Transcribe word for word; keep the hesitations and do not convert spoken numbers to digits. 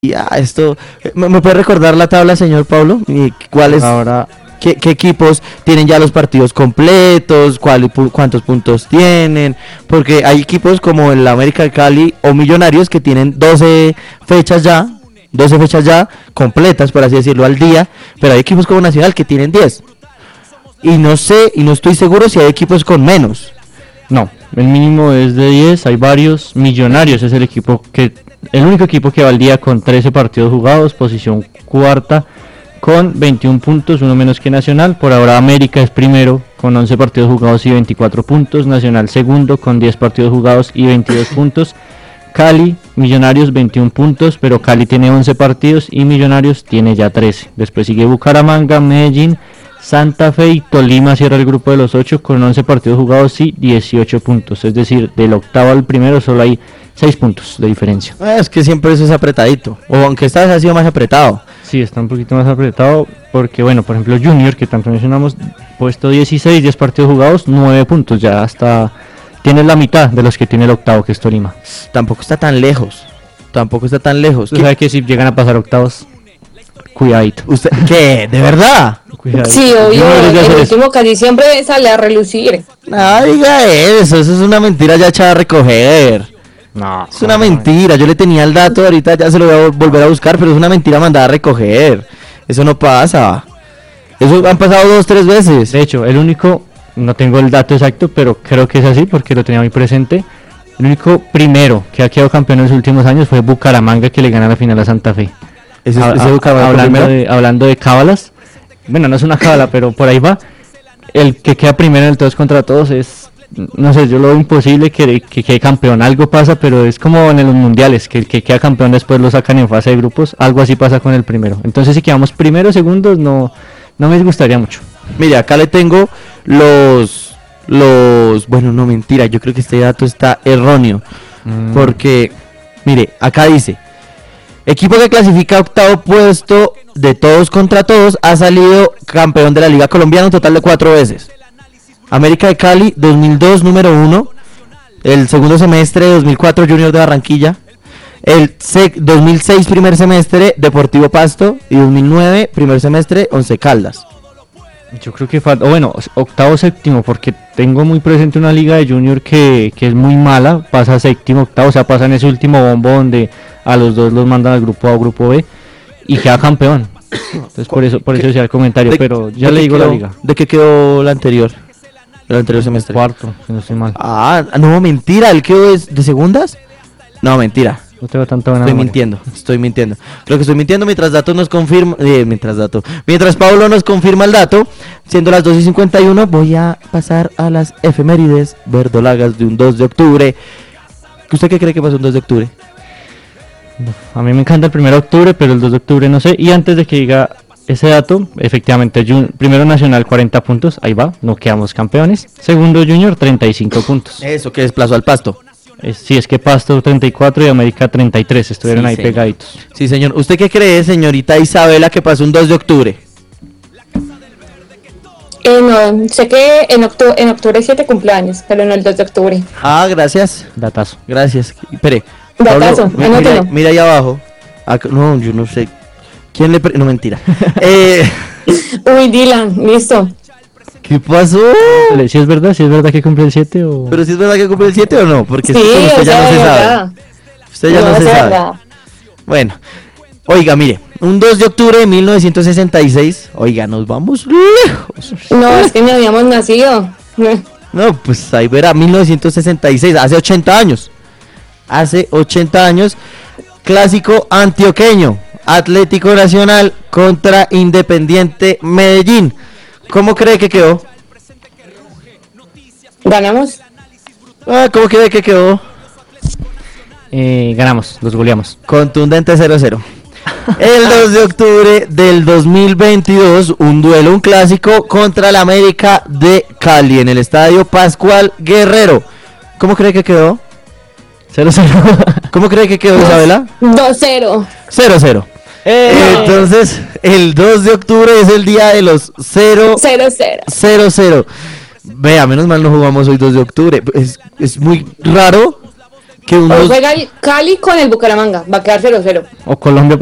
Ya, esto, ¿me, me puede recordar la tabla, señor Pablo? ¿Y cuáles, Ahora, qué, qué equipos tienen ya los partidos completos? ¿Cuál, pu- cuántos puntos tienen? Porque hay equipos como el América de Cali o Millonarios que tienen doce fechas ya, doce fechas ya completas, por así decirlo, al día, pero hay equipos como Nacional que tienen diez. Y no sé, y no estoy seguro si hay equipos con menos. no, el mínimo es de diez, hay varios. Millonarios es el equipo que, el único equipo que va al día con trece partidos jugados, posición cuarta con veintiún puntos, uno menos que Nacional. Por ahora América es primero con once partidos jugados y veinticuatro puntos, Nacional segundo con diez partidos jugados y veintidós puntos. Cali, Millonarios veintiún puntos, pero Cali tiene once partidos y Millonarios tiene ya trece. Después sigue Bucaramanga, Medellín, Santa Fe y Tolima cierra el grupo de los ocho con once partidos jugados y dieciocho puntos. Es decir, del octavo al primero solo hay seis puntos de diferencia. Eh, Es que siempre eso es apretadito, o aunque esta vez ha sido más apretado. Sí, está un poquito más apretado porque, bueno, por ejemplo, Junior, que tanto mencionamos, puesto dieciséis, diez partidos jugados, nueve puntos, ya hasta tiene la mitad de los que tiene el octavo, que es Tolima. Tampoco está tan lejos, tampoco está tan lejos. Usted ¿Qué? sabe que si llegan a pasar octavos, cuidadito. ¿Usted qué? ¿De verdad? cuidadito. Sí, obvio, Junior es de hacer el eso. último casi siempre sale a relucir. No diga eso, eso es una mentira ya echada a recoger. No, Es una no, mentira, yo le tenía el dato, ahorita ya se lo voy a vol- volver a buscar, pero es una mentira mandada a recoger. Eso no pasa. Eso han pasado dos, tres veces. De hecho, el único, no tengo el dato exacto, pero creo que es así porque lo tenía muy presente. El único primero que ha quedado campeón en los últimos años fue Bucaramanga, que le gana la final a Santa Fe. Ese, Ha- ese ha- Bucaramanga hablando, primero. de, hablando de cábalas, bueno, no es una cábala, pero por ahí va. El que queda primero en el todos contra todos es, no sé, yo lo veo imposible que, que quede campeón. Algo pasa, pero es como en los mundiales, que el que queda campeón después lo sacan en fase de grupos. Algo así pasa con el primero. Entonces, si quedamos primeros, segundos, no, no me disgustaría mucho. Mire, acá le tengo los, los, bueno, no mentira, yo creo que este dato está erróneo, Mm. porque, mire, acá dice, equipo que clasifica a octavo puesto de todos contra todos, ha salido campeón de la Liga Colombiana un total de cuatro veces. América de Cali, dos mil dos, número uno, el segundo semestre, dos mil cuatro, Junior de Barranquilla, el sec- dos mil seis, primer semestre, Deportivo Pasto, y dos mil nueve, primer semestre, Once Caldas. Yo creo que falta, o bueno, octavo, séptimo, porque tengo muy presente una liga de junior que, que es muy mala, pasa séptimo, octavo, o sea, pasa en ese último bombo donde a los dos los mandan al grupo A o grupo B y queda campeón. Entonces por eso, por eso decía el comentario, ¿De- pero ya de le qué digo la quedó- liga. ¿De qué quedó la anterior? El anterior semestre. Cuarto, si no estoy mal. Ah, no, mentira, ¿él quedó de, de segundas? No, mentira. No tengo tanta buena Estoy memoria. mintiendo, estoy mintiendo. Creo que estoy mintiendo mientras datos nos confirma, eh, mientras dato, mientras Pablo nos confirma el dato, siendo las dos y cincuenta y uno, voy a pasar a las efemérides verdolagas de un dos de octubre. ¿Usted qué cree que pasó un dos de octubre? A mí me encanta el primero de octubre, pero el dos de octubre no sé. Y antes de que diga ese dato, efectivamente, Jun- primero Nacional cuarenta puntos, ahí va, no quedamos campeones. Segundo Junior treinta y cinco puntos. Eso, que desplazó al Pasto. Es, sí, es que Pasto treinta y cuatro y América treinta y tres, estuvieron Sí, ahí señor. pegaditos. Sí, señor. ¿Usted qué cree, señorita Isabela, que pasó un dos de octubre? Eh, no, sé que en octubre, en octubre es siete cumpleaños, pero no el dos de octubre. Ah, gracias. Datazo. Gracias. Espere. Datazo, mi- mira, anótelo. mira ahí abajo. Acá- no, yo no sé. ¿Quién le... pre- No, mentira. eh, Uy, Dylan, listo. ¿Qué pasó? ¿Si es verdad? ¿Si es verdad que cumple el siete o...? Pero si es verdad que cumple el siete o no, porque Sí, es que con usted o ya sea, no se de sabe. verdad. Usted ya no, No, se es sabe. verdad. Bueno, oiga, mire, un dos de octubre de mil novecientos sesenta y seis, oiga, nos vamos lejos. No, es que ni habíamos nacido. No, pues ahí verá, mil novecientos sesenta y seis, hace ochenta años. Hace ochenta años, clásico antioqueño, Atlético Nacional contra Independiente Medellín. ¿Cómo cree que quedó? ¿Ganamos? Ah, ¿cómo cree que quedó? Eh, ganamos, los goleamos. Contundente cero cero. El dos de octubre del dos mil veintidós, un duelo, un clásico contra el América de Cali en el estadio Pascual Guerrero. ¿Cómo cree que quedó? cero cero. ¿Cómo cree que quedó, Isabela? dos cero. cero cero. Entonces, el dos de octubre es el día de los cero cero cero. cero cero. Vea, menos mal no jugamos hoy dos de octubre. Es, es muy raro que uno... Hoy juega el Cali con el Bucaramanga, va a quedar cero cero. O Colombia